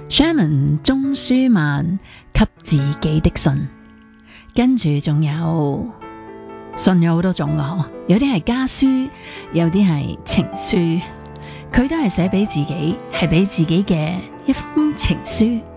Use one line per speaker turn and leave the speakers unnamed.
Sherman 中書曼給自己的信，跟住仲有信有好多種噶嗬，有啲係家書，有啲係情書，佢都係寫俾自己，係俾自己嘅一封情書。